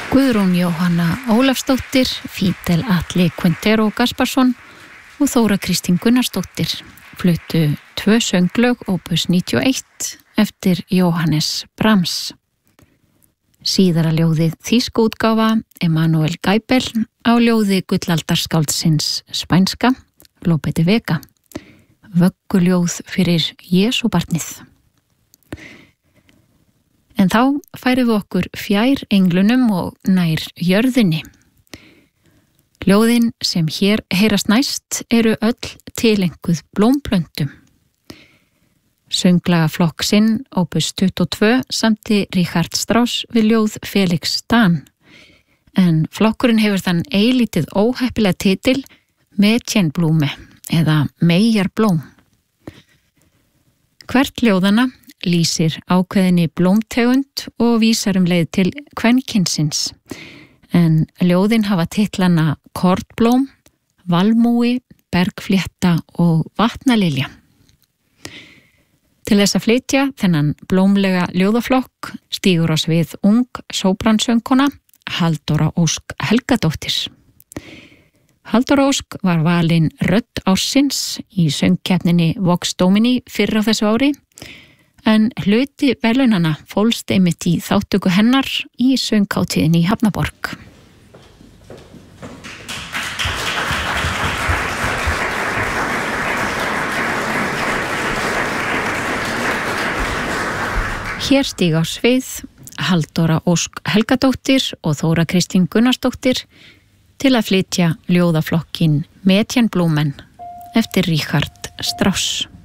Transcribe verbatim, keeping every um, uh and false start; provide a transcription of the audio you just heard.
Guðrún Jóhanna Ólafsdóttir, Fídel Atli Quintero Gasparsson og Þóra Kristín Gunnarsdóttir fluttu tvö sönglög opus níutíu og eitt eftir Jóhannes Brahms. Síðara ljóðið þýsk útgáfa Emanuel Geibel á ljóði gullaldarskáldsins spænska Lope de Vega, vögguljóð fyrir Jesúbarnið. En þá færum við okkur fjær englunum og nær jörðinni. Ljóðin sem hér heyrast næst eru öll tilenguð blómplöntum. Sönglaga flokk sinn opus tuttugu og tvö samti Richard Strauss við ljóð Felix Dan, en flokkurinn hefur þann eilítið óheppilega titil Mädchenblume eða Meyjarblóm. Hvert ljóðana lýsir ákveðinni blómtegund og vísar um leið til kvenkynsins, en ljóðin hafa titlana Kornblóm, Valmúi, Bergflétta og Vatnalilja. Til þess að flytja þennan blómlega ljóðaflokk stígur á svið ung sópransöngkona Halldóra Ósk Helgadóttir. Halldóra Ósk var valin rödd ársins í söngkeppninni Vox Domini fyrr á þessu ári, en hluti verðlaunanna fólst einmitt í þáttöku hennar í sönghátíðinni í Hafnaborg. Hér stíga á svið Halldóra Ósk Helgadóttir og Þóra Kristín Gunnarsdóttir til að flytja ljóðaflokkin Mädchenblumen eftir Richard Strauss.